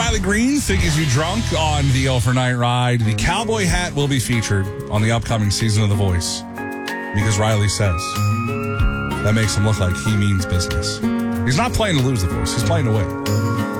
Riley Green, Figures You Drunk on the Overnight Ride. The cowboy hat will be featured on the upcoming season of The Voice because Riley says that makes him look like he means business. He's not playing to lose The Voice. He's playing to win.